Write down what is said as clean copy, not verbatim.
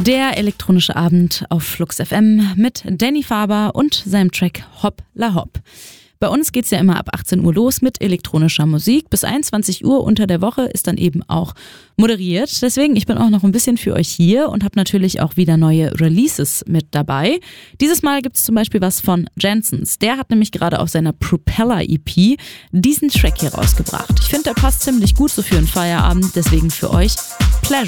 Der elektronische Abend auf Flux FM mit Danny Faber und seinem Track Hop La Hop. Bei uns geht's ja immer ab 18 Uhr los mit elektronischer Musik. Bis 21 Uhr unter der Woche ist dann eben auch moderiert. Deswegen, ich bin auch noch ein bisschen für euch hier und habe natürlich auch wieder neue Releases mit dabei. Dieses Mal gibt's zum Beispiel was von Jensens. Der hat nämlich gerade auf seiner Propeller-EP diesen Track hier rausgebracht. Ich finde, der passt ziemlich gut so für einen Feierabend. Deswegen für euch Pleasure.